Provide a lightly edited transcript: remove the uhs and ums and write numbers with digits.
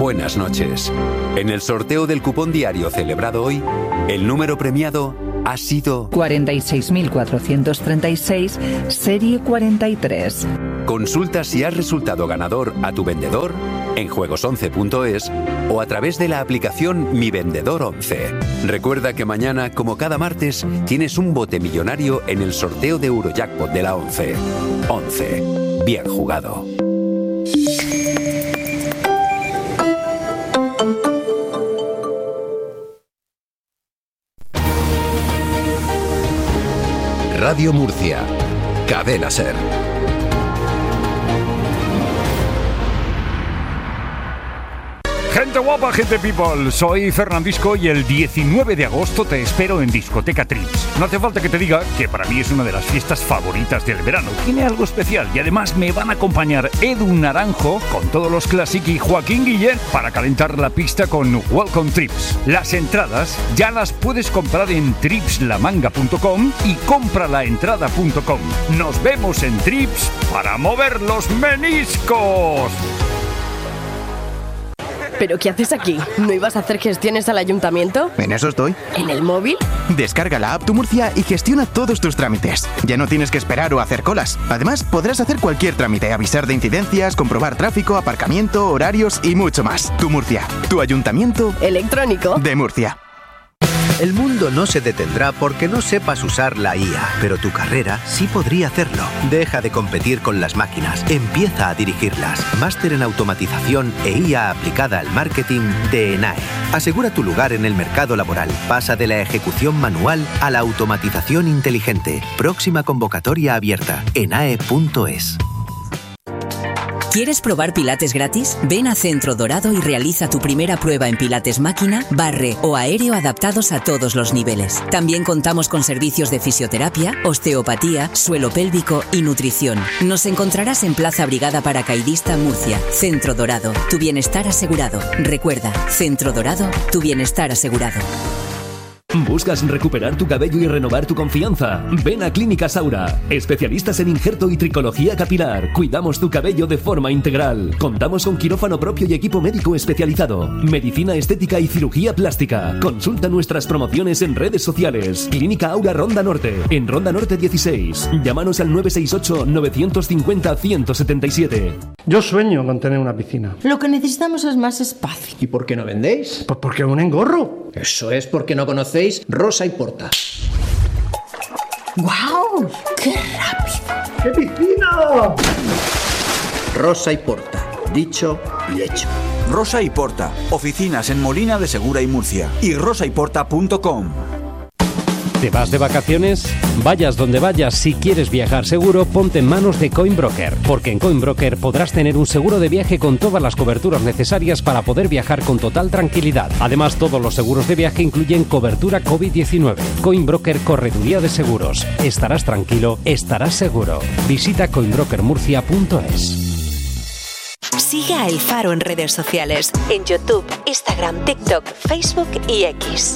buenas noches. En el sorteo del cupón diario celebrado hoy, el número premiado ha sido 46.436, serie 43. Consulta si has resultado ganador a tu vendedor en juegos11.es o a través de la aplicación Mi Vendedor 11. Recuerda que mañana, como cada martes, tienes un bote millonario en el sorteo de Eurojackpot de la 11. 11. Bien jugado. Radio Murcia. Cadena SER. Gente guapa, gente people, soy Fernandisco y el 19 de agosto te espero en Discoteca Trips. No hace falta que te diga que para mí es una de las fiestas favoritas del verano. Tiene algo especial y además me van a acompañar Edu Naranjo con todos los Classic y Joaquín Guillén para calentar la pista con Welcome Trips. Las entradas ya las puedes comprar en tripslamanga.com y compralaentrada.com. Nos vemos en Trips para mover los meniscos. ¿Pero qué haces aquí? ¿No ibas a hacer gestiones al ayuntamiento? En eso estoy. ¿En el móvil? Descarga la app Tu Murcia y gestiona todos tus trámites. Ya no tienes que esperar o hacer colas. Además, podrás hacer cualquier trámite, avisar de incidencias, comprobar tráfico, aparcamiento, horarios y mucho más. Tu Murcia, tu ayuntamiento electrónico de Murcia. El mundo no se detendrá porque no sepas usar la IA, pero tu carrera sí podría hacerlo. Deja de competir con las máquinas, empieza a dirigirlas. Máster en automatización e IA aplicada al marketing de ENAE. Asegura tu lugar en el mercado laboral. Pasa de la ejecución manual a la automatización inteligente. Próxima convocatoria abierta. enae.es. ¿Quieres probar pilates gratis? Ven a Centro Dorado y realiza tu primera prueba en pilates máquina, barre o aéreo adaptados a todos los niveles. También contamos con servicios de fisioterapia, osteopatía, suelo pélvico y nutrición. Nos encontrarás en Plaza Brigada Paracaidista, Murcia. Centro Dorado, tu bienestar asegurado. Recuerda, Centro Dorado, tu bienestar asegurado. ¿Buscas recuperar tu cabello y renovar tu confianza? Ven a Clínica Saura, especialistas en injerto y tricología capilar. Cuidamos tu cabello de forma integral. Contamos con quirófano propio y equipo médico especializado, medicina estética y cirugía plástica. Consulta nuestras promociones en redes sociales. Clínica Aura Ronda Norte, en Ronda Norte 16. Llámanos al 968-950-177. Yo sueño con tener una piscina. Lo que necesitamos es más espacio. ¿Y por qué no vendéis? Pues porque es un engorro. Eso es porque no conocéis Rosa y Porta. ¡Guau! ¡Qué rápido! ¡Qué piscina! Rosa y Porta. Dicho y hecho. Rosa y Porta. Oficinas en Molina de Segura y Murcia. Y rosayporta.com. ¿Te vas de vacaciones? Vayas donde vayas, si quieres viajar seguro, ponte en manos de Coinbroker, porque en Coinbroker podrás tener un seguro de viaje con todas las coberturas necesarias para poder viajar con total tranquilidad. Además, todos los seguros de viaje incluyen cobertura COVID-19. Coinbroker, correduría de seguros. Estarás tranquilo, estarás seguro. Visita coinbrokermurcia.es. Sigue a El Faro en redes sociales, en YouTube, Instagram, TikTok, Facebook y X.